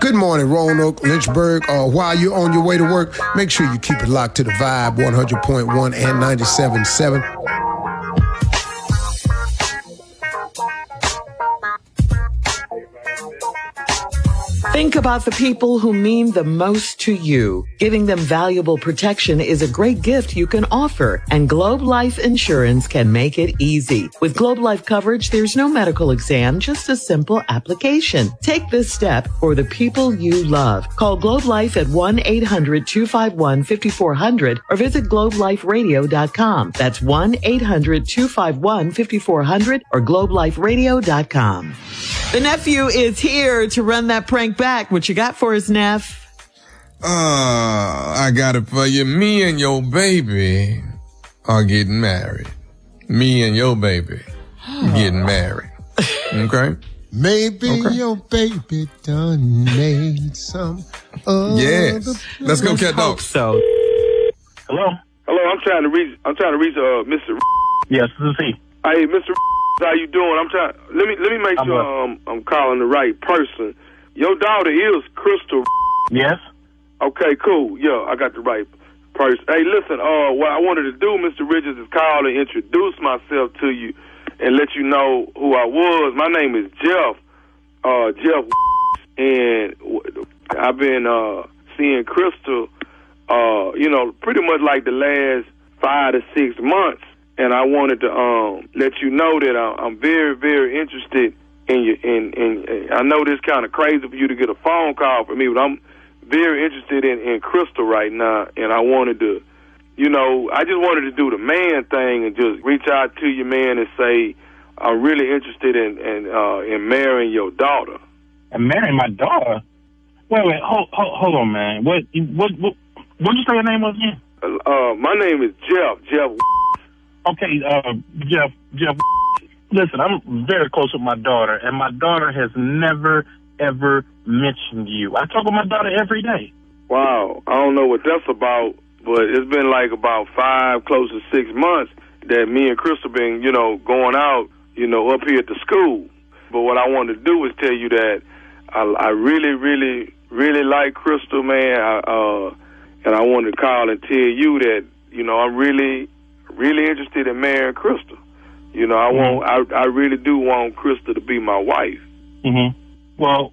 Good morning, Roanoke, Lynchburg. While you're on your way to work, make sure you keep it locked to the Vibe 100.1 and 97.7. Think about the people who mean the most to you. Giving them valuable protection is a great gift you can offer, and Globe Life Insurance can make it easy. With Globe Life coverage, there's no medical exam, just a simple application. Take this step for the people you love. Call Globe Life at 1-800-251-5400 or visit globeliferadio.com. That's 1-800-251-5400 or globeliferadio.com. The nephew is here to run that prank back. What you got for us, Neff? I got it for you. Me and your baby are getting married. Me and your baby getting married. Okay? Maybe your baby done made some other. Yes. Let's go, Cat Dog. So. Hello? Hello, I'm trying to reach Mr. Yes, this is he. Hey, Mr. How you doing? Let me make sure I'm calling the right person. Your daughter is Crystal. Yes. Okay, cool. Yeah, I got the right person. Hey, listen, what I wanted to do, Mr. Richards, is call and introduce myself to you and let you know who I was. My name is Jeff. Jeff, and I've been seeing Crystal, pretty much like the last 5 to 6 months. And I wanted to let you know that I'm very, very interested in you. And I know this kind of crazy for you to get a phone call from me, but I'm very interested in Crystal right now. And I wanted to, I just wanted to do the man thing and just reach out to you, man, and say I'm really interested in marrying your daughter. And marrying my daughter? Wait, hold on, man. What did you say your name was again? My name is Jeff. Okay, Jeff, listen, I'm very close with my daughter, and my daughter has never, ever mentioned you. I talk with my daughter every day. Wow, I don't know what that's about, but it's been like about 5, close to 6 months that me and Crystal been, going out, up here at the school. But what I wanted to do is tell you that I really, really, really like Crystal, man, and I wanted to call and tell you that, I'm really interested in marrying Crystal. I really do want Crystal to be my wife. Mm-hmm. Well,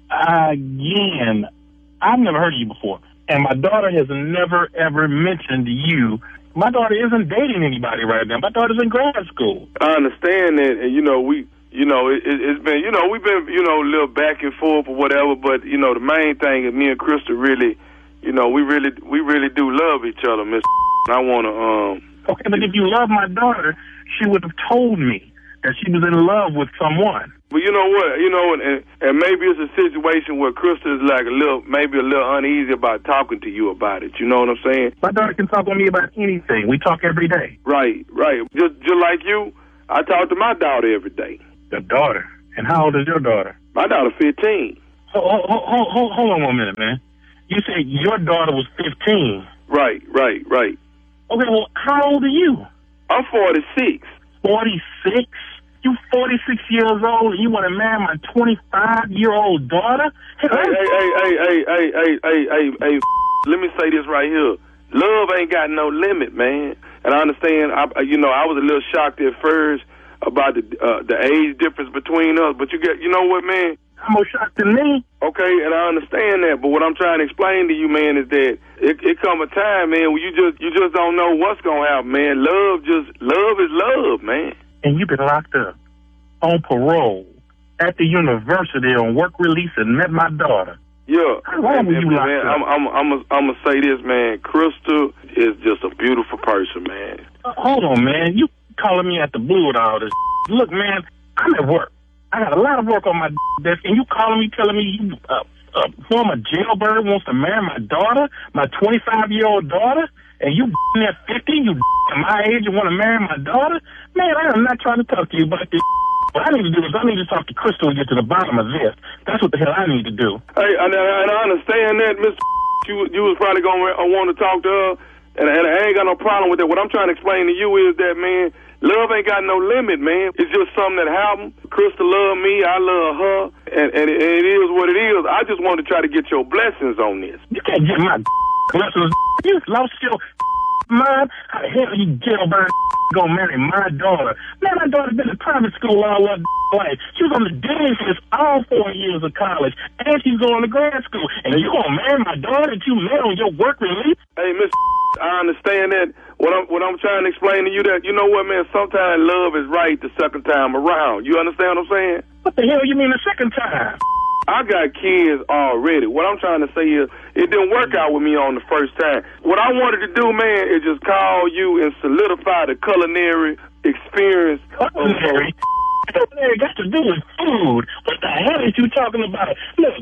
again, I've never heard of you before, and my daughter has never, ever mentioned you. My daughter isn't dating anybody right now. My daughter's in grad school. I understand that, and, it's been, we've been, a little back and forth or whatever, but, the main thing is me and Crystal really, we really do love each other, Miss. I want to, Okay, but if you love my daughter, she would have told me that she was in love with someone. But you know what? And maybe it's a situation where Crystal is like maybe a little uneasy about talking to you about it. You know what I'm saying? My daughter can talk with me about anything. We talk every day. Right. Just like you, I talk to my daughter every day. Your daughter? And how old is your daughter? My daughter 15. Hold on 1 minute, man. You said your daughter was 15. Right. Okay, well, how old are you? I'm 46. 46? You 46 years old and you want to marry my 25-year-old daughter? Hey, let me say this right here. Love ain't got no limit, man. And I understand, I was a little shocked at first about the age difference between us, but you know what, man? I'm more shocked than me. Okay, and I understand that, but what I'm trying to explain to you, man, is that it come a time, man, where you just don't know what's gonna happen, man. Love is love, man. And you've been locked up on parole at the university on work release and met my daughter. Yeah. How long were you locked up? I'm gonna say this, man. Crystal is just a beautiful person, man. Hold on, man. You calling me at the blue with all this? Look, man, I'm at work. I got a lot of work on my desk, and you calling me, telling me you former jailbird wants to marry my daughter, my 25-year-old daughter, and you at 50, you my age, and want to marry my daughter? Man, I am not trying to talk to you about this. What I need to do is I need to talk to Crystal and get to the bottom of this. That's what the hell I need to do. Hey, and I understand that, Mr. You was probably going to want to talk to her And I ain't got no problem with that. What I'm trying to explain to you is that, man, love ain't got no limit, man. It's just something that happened. Crystal love me, I love her, and it is what it is. I just want to try to get your blessings on this. You can't get my blessings. You lost your mind. How the hell you jailbird gonna marry my daughter? Man, my daughter's been in private school all her life. She was on the dean's list all 4 years of college, and she's going to grad school. And you gonna marry my daughter that you met on your work release? Hey, Miss, I understand that. What I'm trying to explain to you that, you know what, man, sometimes love is right the second time around. You understand what I'm saying? What the hell you mean the second time? I got kids already. What I'm trying to say is it didn't work out with me on the first time. What I wanted to do, man, is just call you and solidify the culinary experience. Culinary? Culinary got to do with food. What the hell is you talking about? Look.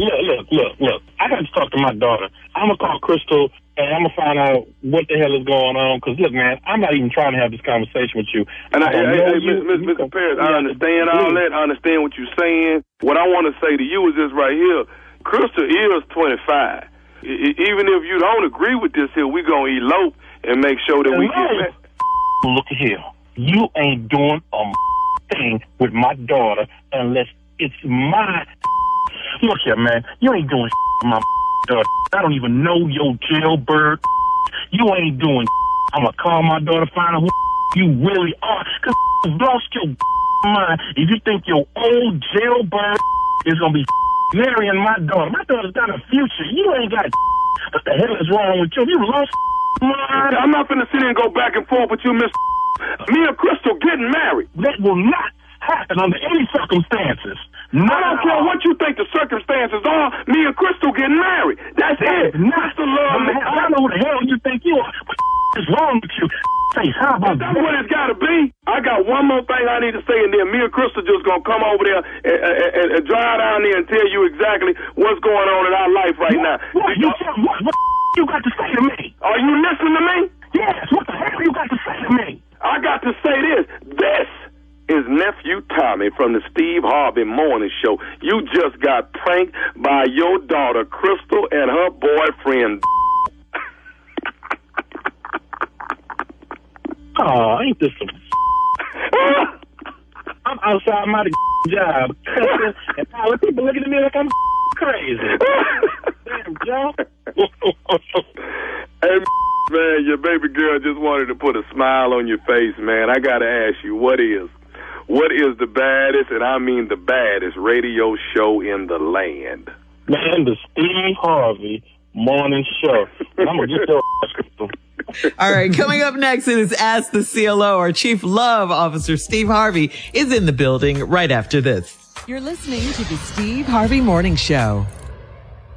I got to talk to my daughter. I'm going to call Crystal, and I'm going to find out what the hell is going on. Because, look, man, I'm not even trying to have this conversation with you. And Mr. Paris, I understand all that. I understand what you're saying. What I want to say to you is this right here. Crystal is 25. Even if you don't agree with this here, we're going to elope and make sure that we get back. Look here. You ain't doing a thing with my daughter unless it's my... Look here, man. You ain't doing with my daughter. I don't even know your jailbird. You ain't doing. I'm going to call my daughter, find out who you really are. Because you've lost your mind if you think your old jailbird is going to be marrying my daughter. My daughter's got a future. You ain't got. What the hell is wrong with you? You lost mind. I'm not going to sit here and go back and forth with you, Miss. Me and Crystal getting married. That will not happen under any circumstances. No. I don't care what you think the circumstances are. Me and Crystal getting married. That's it. Not the love. I don't know who the hell you think you are. What is wrong with you? Face, how about that's what it's got to be. I got one more thing I need to say, and then me and Crystal just gonna come over there and drive down there and tell you exactly what's going on in our life right now. What you got to say to me? Are you listening to me? Yes. What the hell you got to say to me? I got to say this. This is Nephew Tommy from the Steve Harvey Morning Show. You just got pranked by your daughter, Crystal, and her boyfriend. Oh, ain't this some... I'm outside my job. And all the people looking at me like I'm crazy. Damn, Joe. Hey, man, your baby girl just wanted to put a smile on your face, man. I got to ask you, what is the baddest, and I mean the baddest, radio show in the land? Man, the Steve Harvey Morning Show. And I'm going to get your Crystal. All right, coming up next, it is Ask the CLO. Our Chief Love Officer, Steve Harvey, is in the building right after this. You're listening to the Steve Harvey Morning Show.